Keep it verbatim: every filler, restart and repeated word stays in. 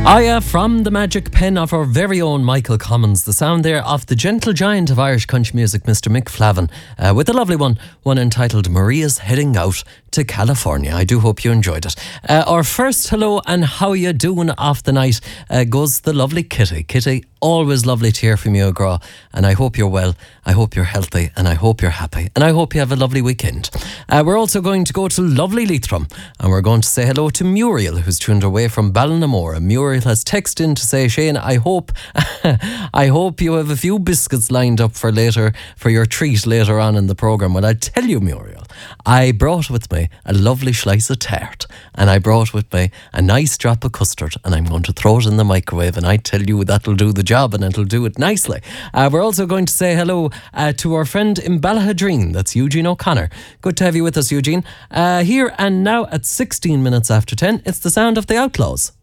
Aya from the magic pen of our very own Michael Commons. The sound there of the gentle giant of Irish country music, Mister Mick Flavin, uh, with a lovely one, one entitled Maria's Heading Out to California. I do hope you enjoyed it. Uh, our first hello and how you doing off the night uh, goes the lovely Kitty. Kitty, always lovely to hear from you, girl, and I hope you're well, I hope you're healthy, and I hope you're happy, and I hope you have a lovely weekend. Uh, we're also going to go to lovely Leitrim, and we're going to say hello to Muriel, who's tuned away from Ballinamore. And Muriel has texted in to say, Shane, I hope I hope you have a few biscuits lined up for later, for your treat later on in the programme. Well, I tell you, Muriel, I brought with me a lovely slice of tart, and I brought with me a nice drop of custard, and I'm going to throw it in the microwave, and I tell you that'll do the job, and it'll do it nicely. Uh, we're also going to say hello uh, to our friend in Ballahadreen. That's Eugene O'Connor. Good to have you with us, Eugene. Uh, here and now at sixteen minutes after ten, it's the sound of the Outlaws.